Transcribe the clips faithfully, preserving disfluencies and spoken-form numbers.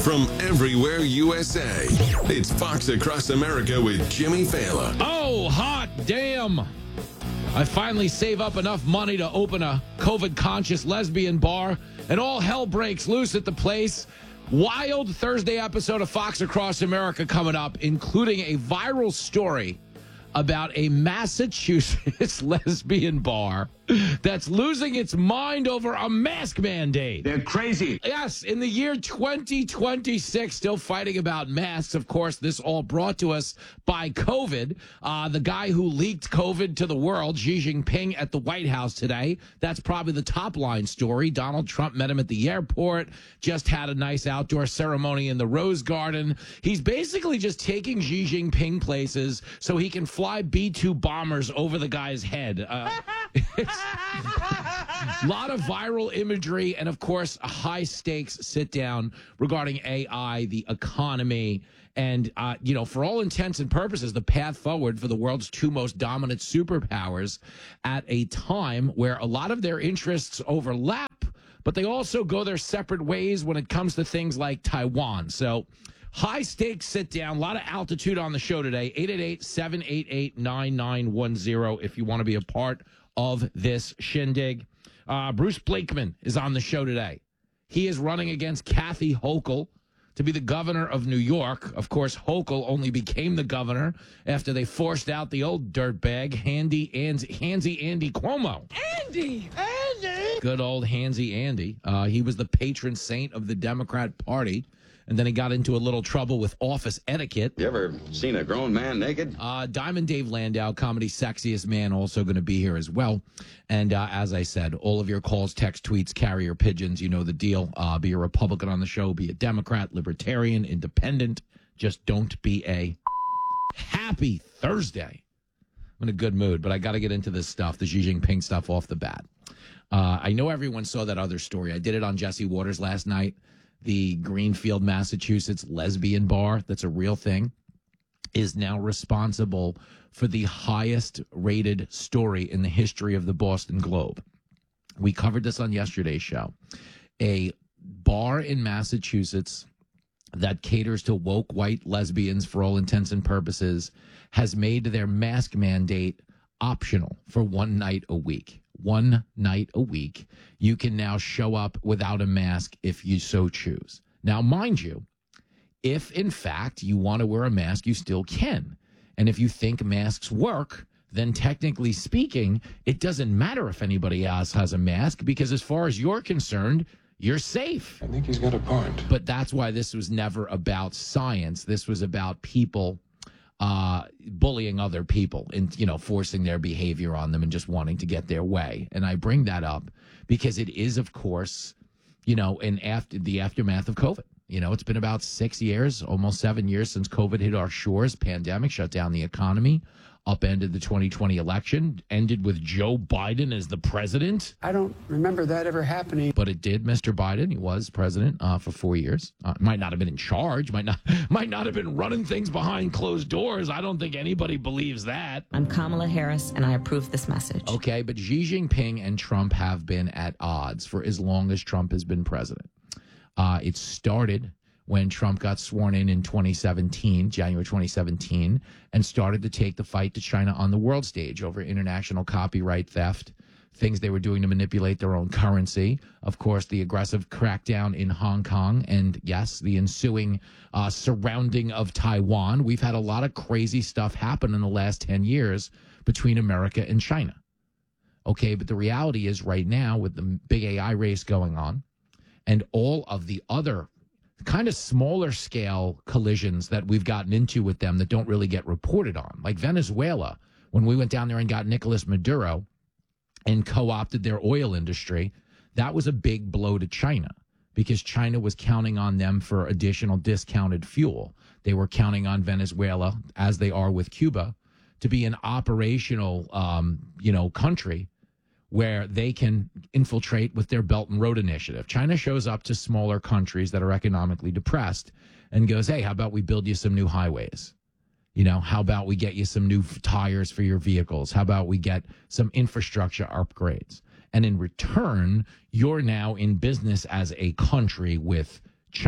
from everywhere U S A. It's Fox Across America with Jimmy Fallon. Oh, hot damn. I finally save up enough money to open a COVID-conscious lesbian bar, and all hell breaks loose at the place. Wild Thursday episode of Fox Across America coming up, including a viral story about a Massachusetts lesbian bar that's losing its mind over a mask mandate. They're crazy. Yes, in the year twenty twenty-six, still fighting about masks. Of course, this all brought to us by COVID. Uh, the guy who leaked COVID to the world, Xi Jinping, at the White House today. That's probably the top line story. Donald Trump met him at the airport, just had a nice outdoor ceremony in the Rose Garden. He's basically just taking Xi Jinping places so he can fly B two bombers over the guy's head. Uh, it's a lot of viral imagery and, of course, a high-stakes sit-down regarding A I, the economy, and, uh, you know, for all intents and purposes, the path forward for the world's two most dominant superpowers at a time where a lot of their interests overlap, but they also go their separate ways when it comes to things like Taiwan. So high-stakes sit-down, a lot of altitude on the show today. eight eight eight, seven eight eight, nine nine one zero if you want to be a part of this shindig. Uh, Bruce Blakeman is on the show today. He is running against Kathy Hochul to be the governor of New York. Of course, Hochul only became the governor after they forced out the old dirtbag, Handy Andy, Handsy Andy Cuomo. Andy! Andy! Good old Handsy Andy. Uh, he was the patron saint of the Democrat Party. And then he got into a little trouble with office etiquette. You ever seen a grown man naked? Uh, Diamond Dave Landau, comedy sexiest man, also going to be here as well. And uh, as I said, all of your calls, text, tweets, carrier pigeons, you know the deal. Uh, be a Republican on the show, be a Democrat, Libertarian, Independent. Just don't be a happy Thursday. I'm in a good mood, but I got to get into this stuff, the Xi Jinping stuff off the bat. Uh, I know everyone saw that other story. I did it on Jesse Waters last night. The Greenfield, Massachusetts lesbian bar, that's a real thing, is now responsible for the highest rated story in the history of the Boston Globe. We covered this on yesterday's show. A bar in Massachusetts that caters to woke white lesbians for all intents and purposes has made their mask mandate optional for one night a week. One night a week, you can now show up without a mask if you so choose. Now, mind you, if in fact you want to wear a mask, you still can. And if you think masks work, then technically speaking, it doesn't matter if anybody else has a mask, because as far as you're concerned, you're safe. I think he's got a point. But that's why this was never about science. This was about people uh, bullying other people and, you know, forcing their behavior on them and just wanting to get their way. And I bring that up because it is, of course, you know, in after the aftermath of COVID. You know, it's been about six years, almost seven years since COVID hit our shores. Pandemic shut down the economy, upended the twenty twenty election, ended with Joe Biden as the president. I don't remember that ever happening. But it did, Mister Biden. He was president uh, for four years. Uh, might not have been in charge. Might not, might not have been running things behind closed doors. I don't think anybody believes that. I'm Kamala Harris, and I approve this message. Okay, but Xi Jinping and Trump have been at odds for as long as Trump has been president. Uh, it started when Trump got sworn in in twenty seventeen, January twenty seventeen, and started to take the fight to China on the world stage over international copyright theft, things they were doing to manipulate their own currency. Of course, the aggressive crackdown in Hong Kong, and yes, the ensuing uh, surrounding of Taiwan. We've had a lot of crazy stuff happen in the last ten years between America and China. Okay, but the reality is right now with the big A I race going on and all of the other kind of smaller scale collisions that we've gotten into with them that don't really get reported on, like Venezuela, when we went down there and got Nicolas Maduro and co-opted their oil industry, that was a big blow to China because China was counting on them for additional discounted fuel. They were counting on Venezuela, as they are with Cuba, to be an operational, um, you know, country where they can infiltrate with their Belt and Road Initiative. China shows up to smaller countries that are economically depressed and goes, hey, how about we build you some new highways? You know, how about we get you some new tires for your vehicles? How about we get some infrastructure upgrades? And in return, you're now in business as a country with China.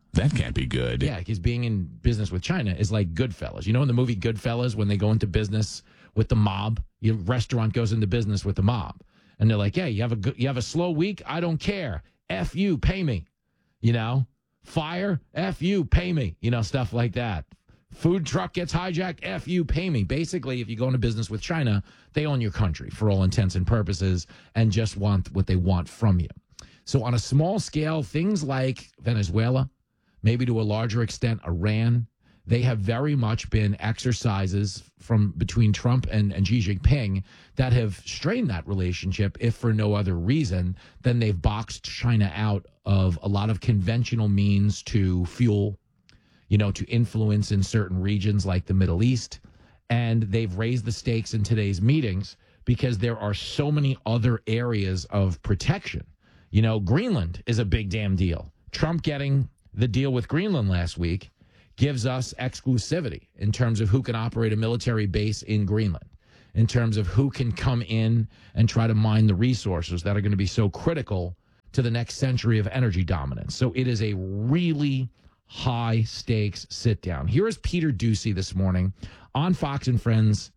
That can't be good. Yeah, because being in business with China is like Goodfellas. You know, in the movie Goodfellas, when they go into business with the mob, your restaurant goes into business with the mob, and they're like, "Hey, you have a good, you have a slow week? I don't care. F you, pay me." You know, fire, F you, pay me. You know, stuff like that. Food truck gets hijacked, F you, pay me. Basically, if you go into business with China, they own your country for all intents and purposes, and just want what they want from you. So, on a small scale, things like Venezuela, maybe to a larger extent, Iran, they have very much been exercises from between Trump and, and Xi Jinping that have strained that relationship, if for no other reason than they've boxed China out of a lot of conventional means to fuel, you know, to influence in certain regions like the Middle East. And they've raised the stakes in today's meetings because there are so many other areas of protection. You know, Greenland is a big damn deal. Trump getting the deal with Greenland last week gives us exclusivity in terms of who can operate a military base in Greenland, in terms of who can come in and try to mine the resources that are going to be so critical to the next century of energy dominance. So it is a really high stakes sit down. Here is Peter Doocy this morning on Fox and Friends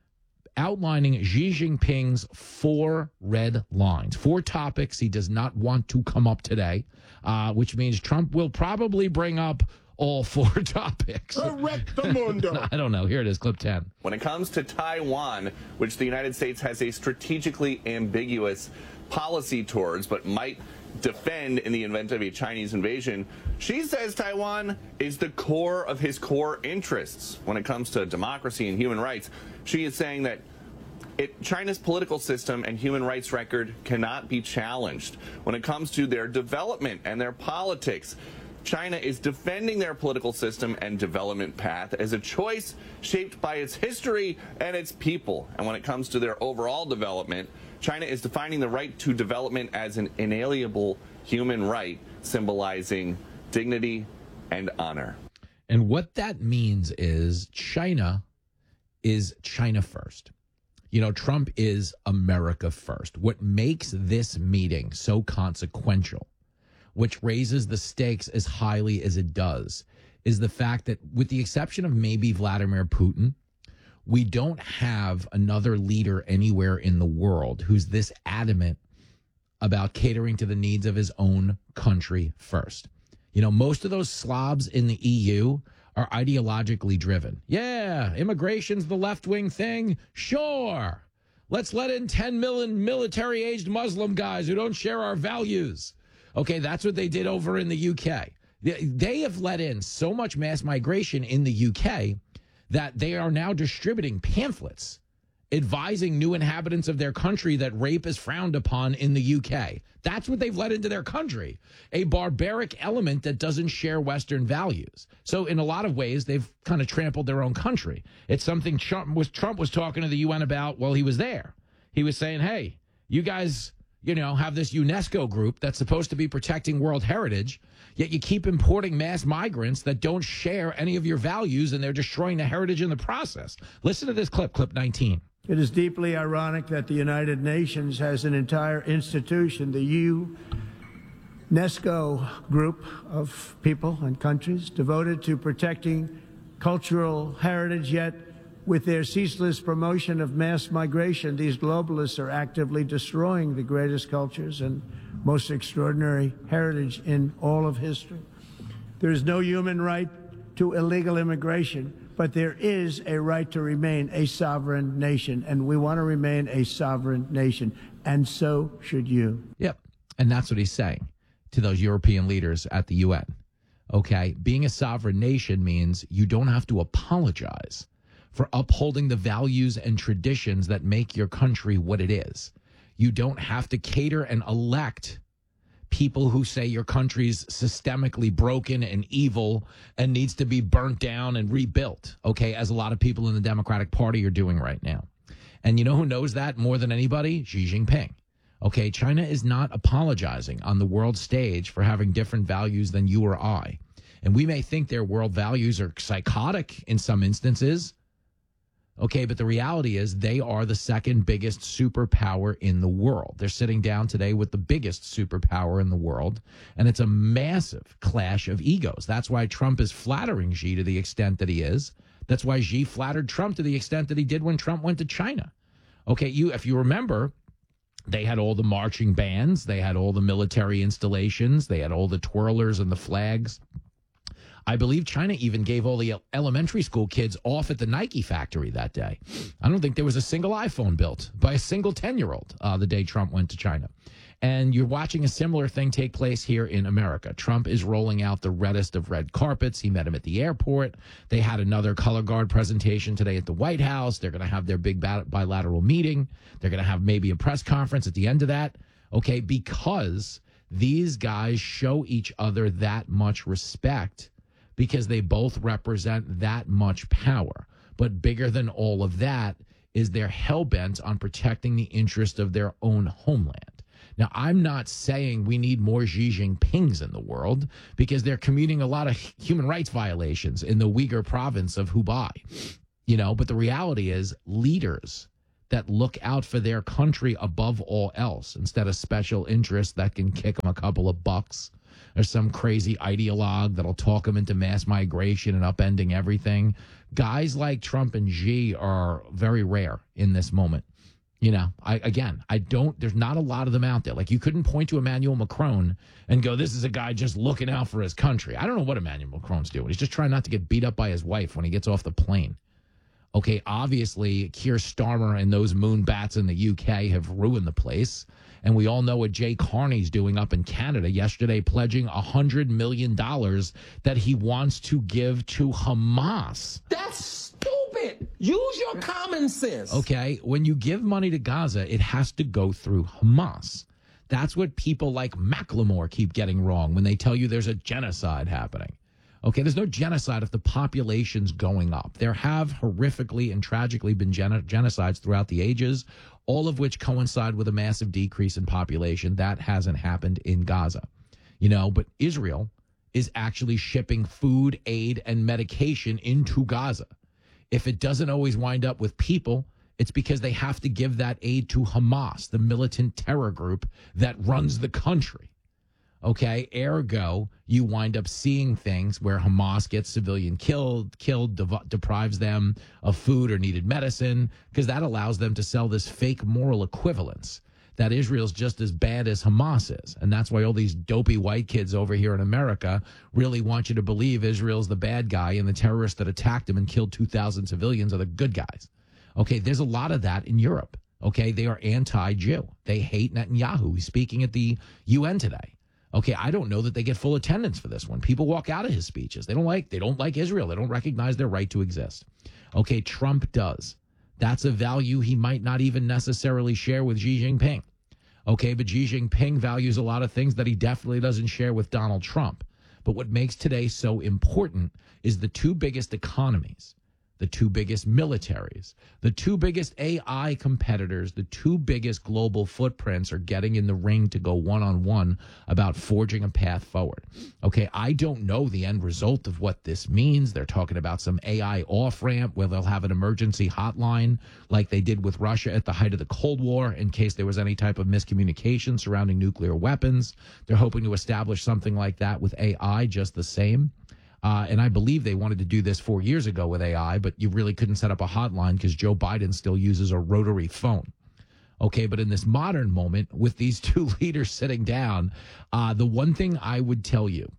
outlining Xi Jinping's four red lines, four topics he does not want to come up today, uh, which means Trump will probably bring up all four topics. Correcto mundo. I don't know. Here it is, clip ten. When it comes to Taiwan, which the United States has a strategically ambiguous policy towards, but might defend in the event of a Chinese invasion, Xi says Taiwan is the core of his core interests. When it comes to democracy and human rights, Xi is saying that It, China's political system and human rights record cannot be challenged. When it comes to their development and their politics, China is defending their political system and development path as a choice shaped by its history and its people. And when it comes to their overall development, China is defining the right to development as an inalienable human right, symbolizing dignity and honor. And what that means is China is China first. You know, Trump is America first. What makes this meeting so consequential, which raises the stakes as highly as it does, is the fact that with the exception of maybe Vladimir Putin, we don't have another leader anywhere in the world who's this adamant about catering to the needs of his own country first. You know, most of those slobs in the E U are ideologically driven. Yeah, immigration's the left-wing thing. Sure. Let's let in ten million military-aged Muslim guys who don't share our values. Okay, that's what they did over in the U K. They have let in so much mass migration in the U K that they are now distributing pamphlets advising new inhabitants of their country that rape is frowned upon in the U K. That's what they've let into their country, a barbaric element that doesn't share Western values. So in a lot of ways, they've kind of trampled their own country. It's something Trump was, Trump was talking to the U N about while he was there. He was saying, hey, you guys, you know, have this UNESCO group that's supposed to be protecting world heritage, yet you keep importing mass migrants that don't share any of your values, and they're destroying the heritage in the process. Listen to this clip, clip nineteen. It is deeply ironic that the United Nations has an entire institution, the UNESCO group of people and countries devoted to protecting cultural heritage, yet with their ceaseless promotion of mass migration, these globalists are actively destroying the greatest cultures and most extraordinary heritage in all of history. There is no human right to illegal immigration, but there is a right to remain a sovereign nation, and we want to remain a sovereign nation, and so should you. Yep, and that's what he's saying to those European leaders at the U N. Okay, being a sovereign nation means you don't have to apologize for upholding the values and traditions that make your country what it is. You don't have to cater and elect people who say your country's systemically broken and evil and needs to be burnt down and rebuilt, okay, as a lot of people in the Democratic Party are doing right now. And you know who knows that more than anybody? Xi Jinping. Okay, China is not apologizing on the world stage for having different values than you or I. And we may think their world values are psychotic in some instances, Okay, but the reality is they are the second biggest superpower in the world. They're sitting down today with the biggest superpower in the world, and it's a massive clash of egos. That's why Trump is flattering Xi to the extent that he is. That's why Xi flattered Trump to the extent that he did when Trump went to China. Okay, you if you remember, they had all the marching bands, they had all the military installations, they had all the twirlers and the flags. I believe China even gave all the elementary school kids off at the Nike factory that day. I don't think there was a single iPhone built by a single ten-year-old uh, the day Trump went to China. And you're watching a similar thing take place here in America. Trump is rolling out the reddest of red carpets. He met him at the airport. They had another color guard presentation today at the White House. They're going to have their big bilateral meeting. They're going to have maybe a press conference at the end of that. Okay, because these guys show each other that much respect because they both represent that much power. But bigger than all of that is they're hell-bent on protecting the interest of their own homeland. Now, I'm not saying we need more Xi Jinpings in the world because they're committing a lot of human rights violations in the Uyghur province of Hubei, you know, but the reality is leaders that look out for their country above all else instead of special interests that can kick them a couple of bucks or some crazy ideologue that'll talk them into mass migration and upending everything. Guys like Trump and Xi are very rare in this moment. You know, I again, I don't, there's not a lot of them out there. Like, you couldn't point to Emmanuel Macron and go, this is a guy just looking out for his country. I don't know what Emmanuel Macron's doing. He's just trying not to get beat up by his wife when he gets off the plane. Okay, obviously, Keir Starmer and those moon bats in the U K have ruined the place. And we all know what Jay Carney's doing up in Canada yesterday, pledging one hundred million dollars that he wants to give to Hamas. That's stupid. Use your common sense. Okay, when you give money to Gaza, it has to go through Hamas. That's what people like Macklemore keep getting wrong when they tell you there's a genocide happening. Okay, there's no genocide if the population's going up. There have horrifically and tragically been gen- genocides throughout the ages, all of which coincide with a massive decrease in population. That hasn't happened in Gaza. You know, but Israel is actually shipping food, aid, and medication into Gaza. If it doesn't always wind up with people, it's because they have to give that aid to Hamas, the militant terror group that runs the country. Okay, ergo, you wind up seeing things where Hamas gets civilian killed, killed, dev- deprives them of food or needed medicine, because that allows them to sell this fake moral equivalence that Israel's just as bad as Hamas is. And that's why all these dopey white kids over here in America really want you to believe Israel's the bad guy and the terrorists that attacked him and killed two thousand civilians are the good guys. Okay, there's a lot of that in Europe. Okay, they are anti-Jew. They hate Netanyahu. He's speaking at the U N today. Okay, I don't know that they get full attendance for this one. People walk out of his speeches. They don't like they don't like Israel. They don't recognize their right to exist. Okay, Trump does. That's a value he might not even necessarily share with Xi Jinping. Okay, but Xi Jinping values a lot of things that he definitely doesn't share with Donald Trump. But what makes today so important is the two biggest economies, the two biggest militaries, the two biggest A I competitors, the two biggest global footprints are getting in the ring to go one-on-one about forging a path forward. Okay, I don't know the end result of what this means. They're talking about some A I off-ramp where they'll have an emergency hotline like they did with Russia at the height of the Cold War in case there was any type of miscommunication surrounding nuclear weapons. They're hoping to establish something like that with A I just the same. Uh, and I believe they wanted to do this four years ago with A I, but you really couldn't set up a hotline because Joe Biden still uses a rotary phone. Okay, but in this modern moment, with these two leaders sitting down, uh, the one thing I would tell you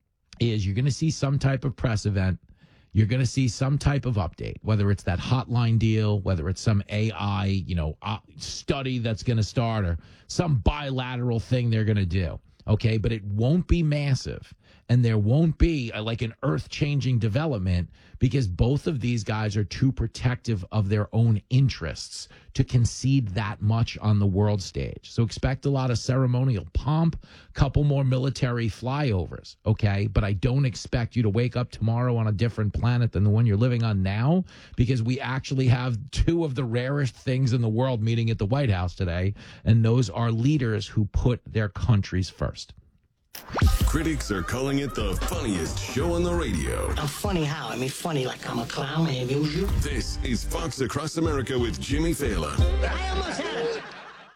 is you're going to see some type of press event. You're going to see some type of update, whether it's that hotline deal, whether it's some A I, you know, uh, study that's going to start or some bilateral thing they're going to do. Okay, but it won't be massive. And there won't be a, like an earth-changing development because both of these guys are too protective of their own interests to concede that much on the world stage. So expect a lot of ceremonial pomp, couple more military flyovers, okay? But I don't expect you to wake up tomorrow on a different planet than the one you're living on now because we actually have two of the rarest things in the world meeting at the White House today, and those are leaders who put their countries first. Critics are calling it the funniest show on the radio. I'm funny how? I mean, funny like I'm a clown, I amuse you. This is Fox Across America with Jimmy Fallon. I almost had